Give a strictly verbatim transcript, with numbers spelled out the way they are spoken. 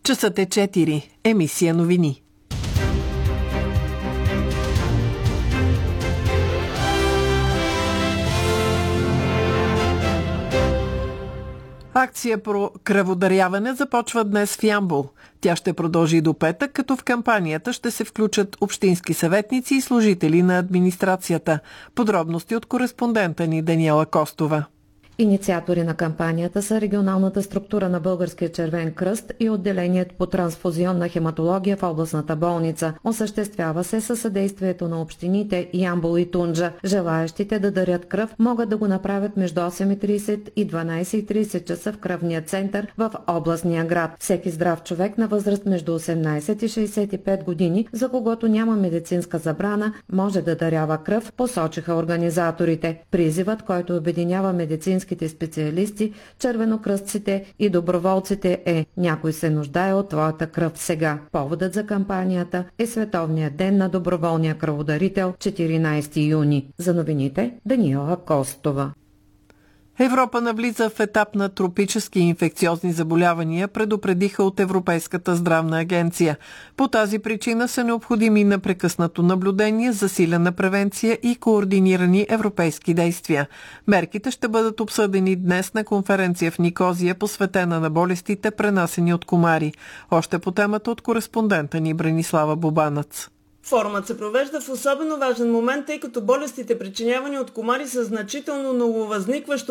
Часът е четири. Емисия новини. Акция про кръводаряване започва днес в Ямбол. Тя ще продължи до петък, като в кампанията ще се включат общински съветници и служители на администрацията. Подробности от кореспондента ни Даниела Костова. Инициатори на кампанията са регионалната структура на Българския червен кръст и отделението по трансфузионна хематология в областната болница. Осъществява се със съдействието на общините Ямбол и Тунджа. Желаещите да дарят кръв могат да го направят между осем и тридесет и дванадесет и тридесет часа в кръвния център в областния град. Всеки здрав човек на възраст между осемнадесет и шестдесет и пет години, за когото няма медицинска забрана, може да дарява кръв, посочиха организаторите. Призивът, който обединява медицински специалисти, червенокръстците и доброволците е: някой се нуждае от твоята кръв сега. Поводът за кампанията е Световният ден на доброволния кръводарител, четиринадесети юни. За новините Даниела Костова. Европа навлиза в етап на тропически инфекциозни заболявания, предупредиха от Европейската здравна агенция. По тази причина са необходими непрекъснато наблюдение, засилена превенция и координирани европейски действия. Мерките ще бъдат обсъдени днес на конференция в Никозия, посветена на болестите, пренасени от комари. Още по темата от кореспондента ни Бранислава Бубанъц. Форумът се провежда в особено важен момент, тъй като болестите, причинявани от комари, са значително нововъзникващо